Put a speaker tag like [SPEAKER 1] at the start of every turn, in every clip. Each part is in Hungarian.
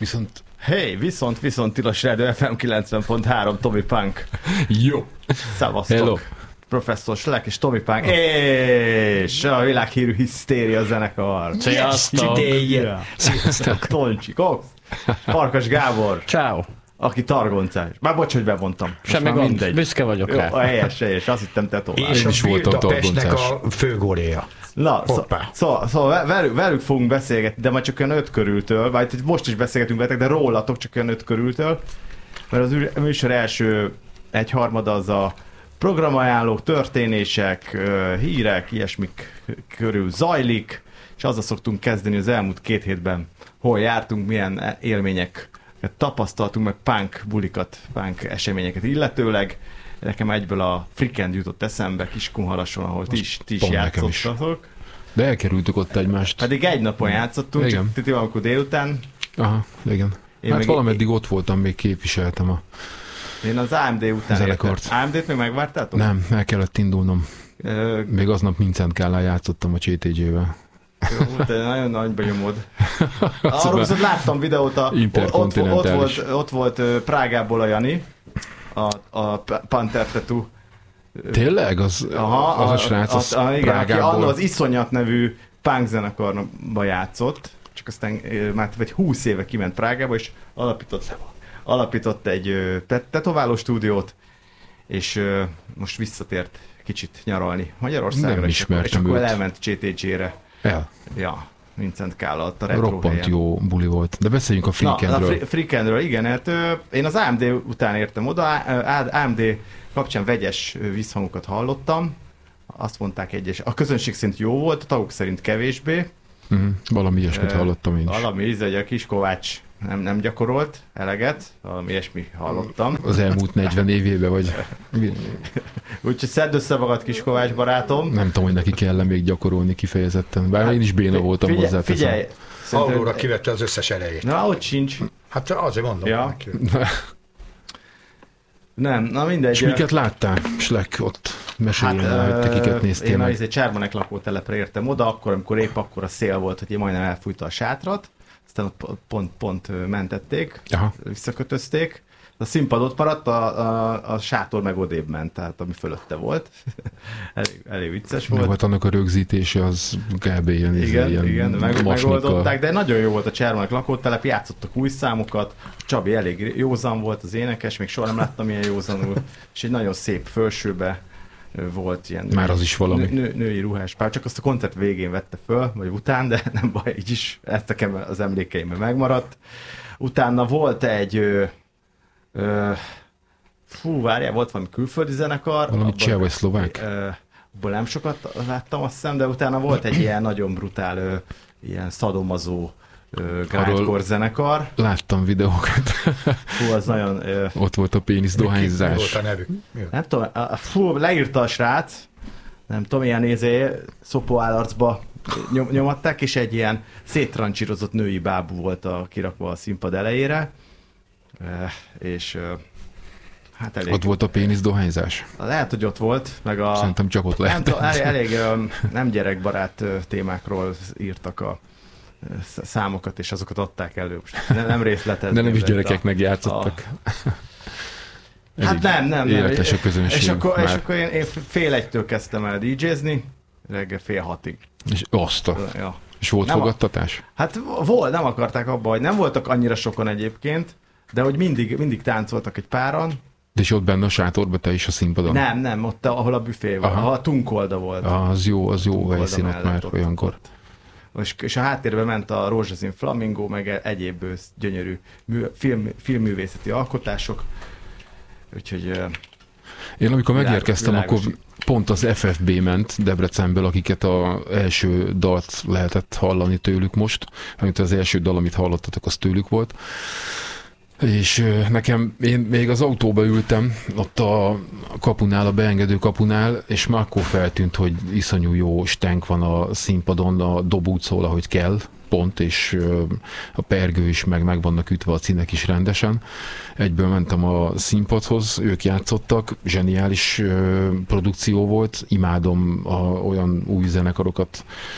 [SPEAKER 1] Viszont...
[SPEAKER 2] Hey, viszont Tilos Rádió FM 90.3, Tommy Punk.
[SPEAKER 1] Jó.
[SPEAKER 2] Szevasztok.
[SPEAKER 1] Hello.
[SPEAKER 2] Professzor Slek és Tommy Punk. És a világhírű Hisztéria zenekar.
[SPEAKER 1] Sziasztok.
[SPEAKER 2] Sziasztok. Toncsi, Cox. Farkas Gábor.
[SPEAKER 3] Ciao.
[SPEAKER 2] Aki targoncás. Már bocs, hogy bemondtam.
[SPEAKER 3] Semmi gond, büszke vagyok rá.
[SPEAKER 2] Jó, helyes, azt hittem tetoválni.
[SPEAKER 4] És a Budapestnek a főgóléja.
[SPEAKER 2] Na, szóval velük fogunk beszélgetni, de majd csak olyan 5 körültől, vagy most is beszélgetünk veletek, de rólatok csak olyan 5 körültől, mert az műsor első egyharmada az a programajánlók, történések, hírek, ilyesmik körül zajlik, és azzal szoktunk kezdeni az elmúlt 2 hétben, hol jártunk, milyen élményeket tapasztaltunk, meg punk bulikat, punk eseményeket illetőleg. Nekem egyből a Freakend jutott eszembe Kiskunhalason, ahol ti is játszottatok.
[SPEAKER 1] De elkerültük ott egymást.
[SPEAKER 2] Pedig egy napon játszottunk,
[SPEAKER 1] igen.
[SPEAKER 2] Csak ti valamikor délután.
[SPEAKER 1] Aha, igen. Hát valameddig ott voltam, még képviseltem a
[SPEAKER 2] én az AMD után
[SPEAKER 1] zenekart.
[SPEAKER 2] AMD-t még megvártátok?
[SPEAKER 1] Nem, el kellett indulnom. Még aznap Mincent-Kállán játszottam a CTG-vel.
[SPEAKER 2] Jó, de nagyon nagyba nyomod. Arról viszont láttam videót, ott volt Prágából a Jani, a Panther Tattoo.
[SPEAKER 1] Tényleg? Az a srác az
[SPEAKER 2] igen, aki
[SPEAKER 1] Prágából.
[SPEAKER 2] anno az Iszonyat nevű punk zenekarba játszott, csak aztán már 20 éve kiment Prágába, és alapított egy tetováló stúdiót, és most visszatért kicsit nyaralni Magyarországra.
[SPEAKER 1] Nem ismertem
[SPEAKER 2] és akkor
[SPEAKER 1] őt.
[SPEAKER 2] elment CTG-re. Ja, Vincent Kálla ott a retro
[SPEAKER 1] Roppant
[SPEAKER 2] helyen.
[SPEAKER 1] jó buli volt. De beszéljünk a Freakendről.
[SPEAKER 2] A Freakendről, igen, hát én az AMD után értem oda, AMD kapcsán vegyes visszhangokat hallottam, azt mondták a közönség szerint jó volt, a tagok szerint kevésbé.
[SPEAKER 1] Valami ilyesmit hallottam én is.
[SPEAKER 2] Valami hogy a Kiskovács nem gyakorolt eleget, valami ilyesmi hallottam.
[SPEAKER 1] Az elmúlt 40 évében, vagy...
[SPEAKER 2] Úgyhogy szedd össze magad, Kiskovács barátom.
[SPEAKER 1] Nem tudom, hogy neki kell még gyakorolni kifejezetten. Bár én is béna voltam hozzá.
[SPEAKER 2] Figyelj!
[SPEAKER 4] Aurora kivette az összes erejét.
[SPEAKER 2] Na, ott sincs.
[SPEAKER 4] Hát azért mondom.
[SPEAKER 2] Ja. Nem, na mindegy.
[SPEAKER 1] És miket láttál, Slek, ott? Mesélj, hogy te kiket néztél
[SPEAKER 2] én
[SPEAKER 1] meg.
[SPEAKER 2] Én Csermanek lakótelepre értem oda, amikor épp akkor a szél volt, hogy én majdnem elfújta a sátrat, aztán ott pont mentették, visszakötözték. A színpad ott maradt, a sátor meg odébb ment, tehát ami fölötte volt. elég vicces volt.
[SPEAKER 1] Meg volt annak a rögzítése, az kb.
[SPEAKER 2] Igen, megoldották, de nagyon jó volt a Csermanek lakótelep, játszottak új számokat, Csabi elég józan volt az énekes, még soha nem láttam ilyen józanul, és egy nagyon szép fölsőbe volt ilyen
[SPEAKER 1] már az is valami.
[SPEAKER 2] Női ruhás pár, csak azt a koncert végén vette föl, vagy után, de nem baj, így is, ezt nekem az emlékeimben megmaradt. Utána volt egy várjál, volt valami külföldi zenekar.
[SPEAKER 1] Valami cseh vagy szlovák?
[SPEAKER 2] Abból nem sokat láttam, azt hiszem, de utána volt egy ilyen nagyon brutál, ilyen szadomazó grindcore zenekar.
[SPEAKER 1] Láttam videókat.
[SPEAKER 2] Az nagyon...
[SPEAKER 1] Ott volt a pénisz dohányzás.
[SPEAKER 4] Mi volt a nevük?
[SPEAKER 2] Nem tudom, leírta a srác, nem tudom, ilyen szopóállarcba nyomatták, és egy ilyen széttrancsírozott női bábú volt kirakva a színpad elejére. És hát elég...
[SPEAKER 1] Ott volt a pénisz dohányzás?
[SPEAKER 2] Lehet, hogy ott volt, meg
[SPEAKER 1] szerintem csak ott lehet.
[SPEAKER 2] Elég nem gyerekbarát témákról írtak a számokat, és azokat adták elő. Nem részletezni.
[SPEAKER 1] De nem is gyerekeknek játszottak.
[SPEAKER 2] Hát nem.
[SPEAKER 1] Életes a közönség.
[SPEAKER 2] És akkor én 1:30 kezdtem el DJ-zni, reggel 5:30.
[SPEAKER 1] És ja. És volt fogadtatás?
[SPEAKER 2] Hát volt, nem akarták abba, hogy nem voltak annyira sokan egyébként, de hogy mindig táncoltak egy páran.
[SPEAKER 1] De és ott benne a sátorban te is a színpadon?
[SPEAKER 2] Nem, ott ahol a büfé volt, ahol a Tunkolda volt.
[SPEAKER 1] Az jó helyszín ott már olyankor.
[SPEAKER 2] És a háttérben ment a Rózsaszín Flamingo, meg egyéb gyönyörű filmművészeti alkotások. Úgyhogy... Én
[SPEAKER 1] amikor megérkeztem, akkor pont az FFB ment Debrecenből, akiket az első dalt lehetett hallani tőlük most, amit az első dal, amit hallottatok, az tőlük volt. És én még az autóba ültem, ott a kapunál, a beengedő kapunál, és már akkor feltűnt, hogy iszonyú jó stenk van a színpadon, a dob úgy szól, ahogy kell, pont, és a pergő is meg vannak ütve, a színek is rendesen. Egyből mentem a színpadhoz, ők játszottak, zseniális produkció volt, imádom olyan új zenekarokat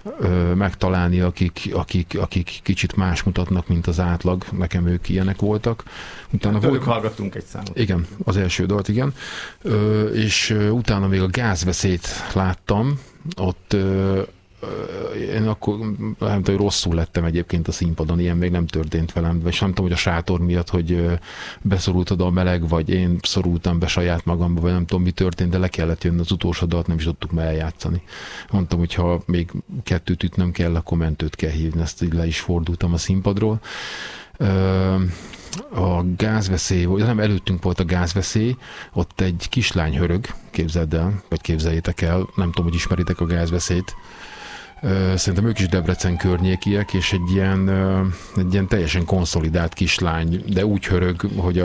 [SPEAKER 1] megtalálni, akik kicsit más mutatnak, mint az átlag. Nekem ők ilyenek voltak. Utána
[SPEAKER 2] hallgattunk egy számot.
[SPEAKER 1] Igen, az első dalt, igen. És utána még a Gázveszélyt láttam, ott én akkor nem tudom, hogy rosszul lettem egyébként a színpadon, ilyen még nem történt velem, vagy nem tudom, hogy a sátor miatt, hogy beszorult oda a meleg, vagy én szorultam be saját magamba, vagy nem tudom, mi történt, de le kellett jönni az utolsó dalt, nem is tudtuk már eljátszani. Mondtam, hogy ha még 2 ütnöm kell, akkor mentőt kell hívni, ezt így le is fordultam a színpadról. A Gázveszély, nem, előttünk volt a Gázveszély, ott egy kislány hörög, képzeld el, vagy képzeljétek el, nem tudom, hogy ismeritek a Gázveszélyt. Szerintem ők is Debrecen környékiek, és egy ilyen teljesen konszolidált kislány, de úgy hörög, hogy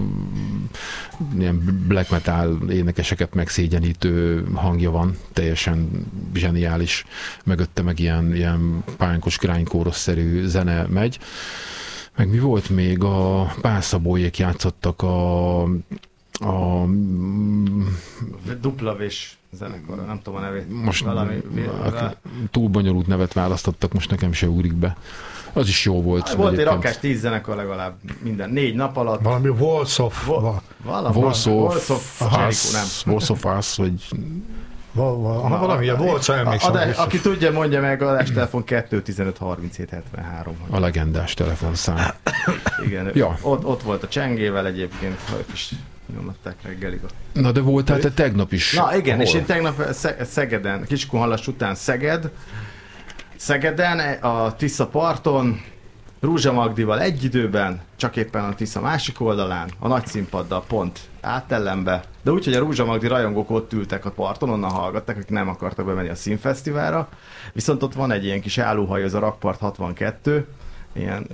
[SPEAKER 1] ilyen black metal énekeseket megszégyenítő hangja van, teljesen zseniális, mögötte meg ilyen pánkos grindcore-szerű zene megy. Meg mi volt még? A Pál Szabóék játszottak a
[SPEAKER 2] duplavés zenekar, nem tudom a nevét.
[SPEAKER 1] Most túl bonyolult nevet választottak, most nekem se ugrik be. Az is jó volt.
[SPEAKER 2] Volt egy rakás 10 zenekar legalább minden 4 nap alatt.
[SPEAKER 4] Valami Walls of
[SPEAKER 1] Us, vagy
[SPEAKER 4] valami, a Walls, emlékszem.
[SPEAKER 2] Aki tudja, mondja meg, a telefon 2153773.
[SPEAKER 1] A legendás telefonszám.
[SPEAKER 2] Igen, ja. Ott volt a csengével egyébként, ők is nyomatták reggelig.
[SPEAKER 1] Na de voltál te tegnap is.
[SPEAKER 2] Na igen, és én tegnap Szegeden, Kiskunhalas után Szegeden, a Tisza parton, Rúzsa Magdival egy időben, csak éppen a Tisza másik oldalán, a nagy színpaddal pont átellenbe, de úgy, hogy a Rúzsa Magdi rajongók ott ültek a parton, onnan hallgatták, akik nem akartak bemenni a színfesztiválra, viszont ott van egy ilyen kis állóhaj, az a Rakpart 62, ilyen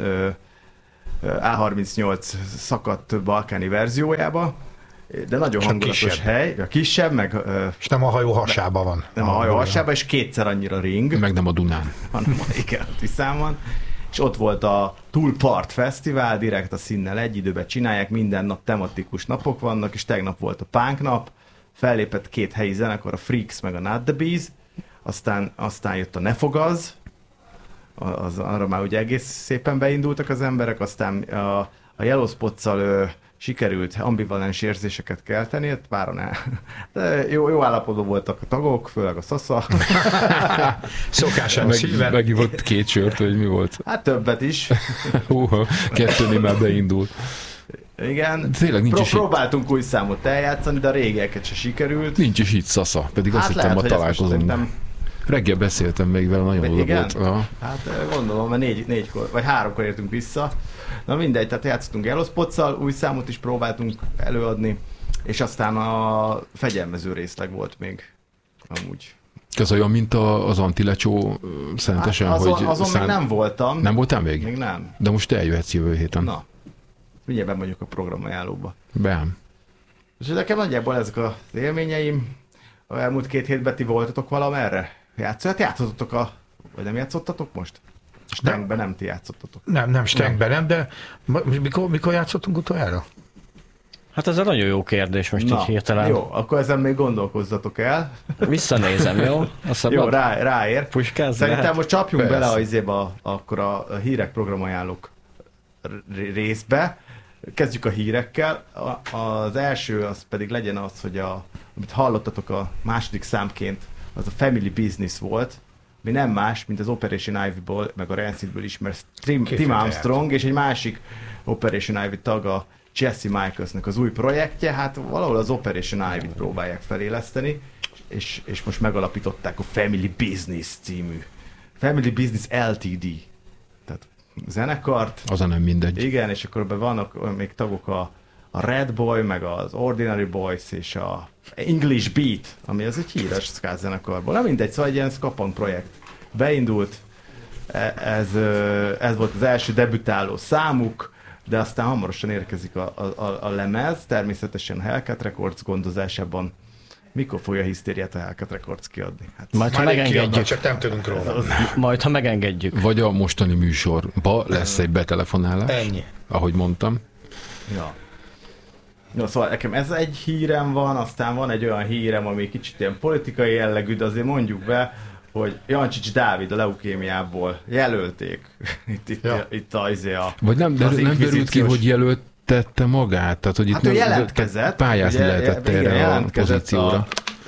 [SPEAKER 2] A38 szakadt balkáni verziójába, de nagyon csak hangulatos kisebb hely, a kisebb, meg...
[SPEAKER 4] És nem a hajó hasában van.
[SPEAKER 2] Nem a hajó hasában, és 2-szer annyira ring.
[SPEAKER 1] Meg nem a Dunán.
[SPEAKER 2] Hanem igen, a Tiszán van. És ott volt a Túlpart Fesztivál, direkt a színnel egy időben csinálják, minden nap tematikus napok vannak, és tegnap volt a Punk nap, fellépett 2 helyi zenekar, a Freaks meg a Not The Bees, aztán jött a Nefogaz, arra már ugye egész szépen beindultak az emberek, aztán a Yellow Spots-szal sikerült ambivalens érzéseket kelteni, páron de jó állapotban voltak a tagok, főleg a Szasza.
[SPEAKER 4] Szokásan szíven.
[SPEAKER 1] Megivott 2 sört, vagy mi volt?
[SPEAKER 2] Hát többet is.
[SPEAKER 1] 2 már beindult.
[SPEAKER 2] Igen,
[SPEAKER 1] tényleg nincs
[SPEAKER 2] próbáltunk új számot eljátszani, de a régieket se sikerült.
[SPEAKER 1] Nincs is itt Szasza, pedig azt hittem, ma találkozunk. Reggel beszéltem még vele, nagyon oda volt. Aha.
[SPEAKER 2] Hát gondolom, mert 4-kor, vagy 3-kor értünk vissza. Na mindegy, tehát játszottunk Yellow Spots-szal, új számot is próbáltunk előadni, és aztán a fegyelmező részleg volt még amúgy.
[SPEAKER 1] Ez olyan, mint az Antilecsó Szentesen?
[SPEAKER 2] Hát azon még nem voltam.
[SPEAKER 1] Nem voltál még?
[SPEAKER 2] Még nem.
[SPEAKER 1] De most eljöhetsz jövő héten.
[SPEAKER 2] Na, mindjárt ben vagyok a programajánlóba.
[SPEAKER 1] Bám.
[SPEAKER 2] És nekem nagyjából ezek az élményeim. A elmúlt 2 hétben ti voltatok valamerre? Játszottatok vagy nem játszottatok most? Stengben nem ti játszottatok.
[SPEAKER 4] Nem Stengben nem, de mikor játszottunk utoljára?
[SPEAKER 3] Hát ez egy nagyon jó kérdés most így hirtelen.
[SPEAKER 2] Jó, akkor ezen még gondolkozzatok el.
[SPEAKER 3] Visszanézem, jó?
[SPEAKER 2] Jó, ráér. Szerintem
[SPEAKER 3] lehet.
[SPEAKER 2] most csapjunk bele akkor a hírek programajánlók részbe. Kezdjük a hírekkel. Az első az pedig legyen az, hogy amit hallottatok a második számként, az a Family Business volt, ami nem más, mint az Operation Ivy-ból, meg a Rancidből ismert Tim Armstrong, és egy másik Operation Ivy tag, a Jesse Michaelsnek az új projektje, hát valahol az Operation Ivy-t próbálják feléleszteni, és most megalapították a Family Business című. Family Business Ltd. Tehát zenekart.
[SPEAKER 1] Az nem mindegy.
[SPEAKER 2] Igen, és akkor vannak még tagok a Red Boy, meg az Ordinary Boys, és a English Beat, ami az egy híres ska zenekarból. Nem mindegy, szóval egy ilyen ska-punk projekt. Beindult, ez volt az első debütáló számuk, de aztán hamarosan érkezik a lemez, természetesen a Hellcat Records gondozásában. Mikor fogja a Hisztériát a Hellcat Records kiadni? Hát
[SPEAKER 3] majd, ha megengedjük.
[SPEAKER 4] Csak nem tudunk róla.
[SPEAKER 3] Majd, ha megengedjük.
[SPEAKER 1] Vagy a mostani műsorba lesz egy betelefonálás.
[SPEAKER 4] Ennyi.
[SPEAKER 1] Ahogy mondtam.
[SPEAKER 2] Ja. No, szóval nekem ez egy hírem van, aztán van egy olyan hírem, ami kicsit ilyen politikai jellegű, de azért mondjuk be, hogy Jancsics Dávid a leukémiából jelölték. Itt a
[SPEAKER 1] vagy nem derült ki, hogy jelöltette magát? Tehát, hogy
[SPEAKER 2] hát ő jelentkezett.
[SPEAKER 1] Pályázni lehetett erre a pozícióra.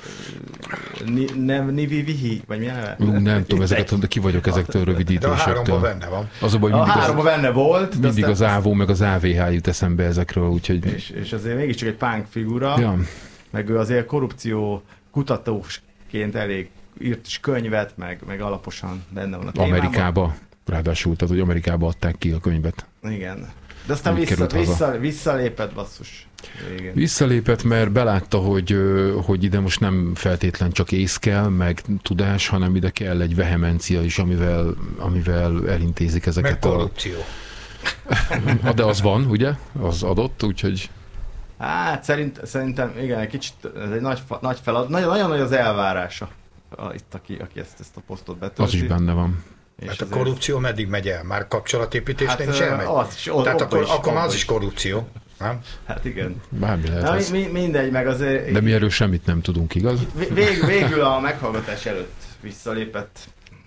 [SPEAKER 2] Nivi Vihi, vagy milyen neve?
[SPEAKER 1] Nem tudom, ezeket, de ki vagyok ezektől rövidítésektől.
[SPEAKER 4] De a 3-ban benne van.
[SPEAKER 1] Az a baj,
[SPEAKER 2] a 3-ban benne volt.
[SPEAKER 1] Mindig az AVO meg az AVH jut eszembe ezekről, úgyhogy...
[SPEAKER 2] És azért mégiscsak egy punk figura,
[SPEAKER 1] ja.
[SPEAKER 2] Meg ő azért korrupció kutatósként elég írt is könyvet, meg alaposan benne van a témában.
[SPEAKER 1] Amerikába, ráadásul, tehát hogy Amerikába adták ki a könyvet.
[SPEAKER 2] Igen. De aztán visszalépett, basszus. Igen.
[SPEAKER 1] Visszalépett, mert belátta, hogy ide most nem feltétlen csak ész kell, meg tudás, hanem ide kell egy vehemencia is, amivel elintézik ezeket
[SPEAKER 4] meg korrupció.
[SPEAKER 1] De az van, ugye? Az adott, úgyhogy...
[SPEAKER 2] Hát szerintem igen, egy kicsit ez egy nagy feladat. Nagyon nagy az elvárása itt, aki ezt a posztot betölti.
[SPEAKER 1] Az is benne van.
[SPEAKER 4] Hát a korrupció meddig megy el? Már kapcsolatépítésnél is elmegy? Tehát akkor az is korrupció, nem?
[SPEAKER 2] Hát igen.
[SPEAKER 1] Bármi lehet.
[SPEAKER 2] Mindegy, meg azért...
[SPEAKER 1] De mi erről semmit nem tudunk, igaz?
[SPEAKER 2] Végül a meghallgatás előtt visszalépett.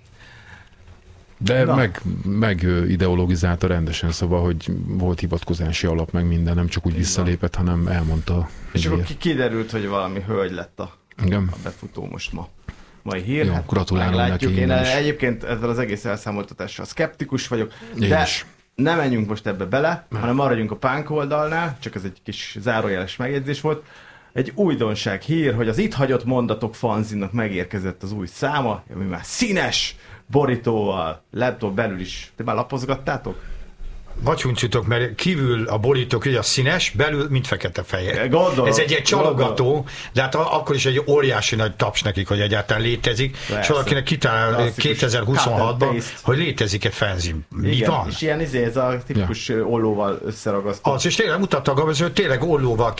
[SPEAKER 1] De meg ideologizálta rendesen, szóval, hogy volt hivatkozási alap, meg minden, nem csak úgy visszalépett, hanem elmondta.
[SPEAKER 2] És akkor kiderült, hogy valami hölgy lett a befutó most mai hír.
[SPEAKER 1] Jó,
[SPEAKER 2] hát
[SPEAKER 1] gratulálom neki.
[SPEAKER 2] Én egyébként ezzel az egész elszámoltatással szkeptikus vagyok, de
[SPEAKER 1] is.
[SPEAKER 2] Ne menjünk most ebbe bele, hanem maradjunk a punk oldalnál, csak ez egy kis zárójeles megjegyzés volt. Egy újdonság hír, hogy az Itt hagyott mondatok fanzinnak megérkezett az új száma, ami már színes borítóval, laptop belül is. Te már lapozgattátok?
[SPEAKER 4] Vagy huncitok, mert kívül a borítók, ugye a színes, belül mind fekete-fehér. Ez egy csalogató, de hát akkor is egy óriási nagy taps nekik, hogy egyáltalán létezik, és valakinek kitalál 2026-ban, hogy létezik egy fanzin. Mi van?
[SPEAKER 2] És ilyen ez a tipikus ollóval összeragasztott.
[SPEAKER 4] Az, és tényleg mutatta a gazdaság, hogy tényleg ollóval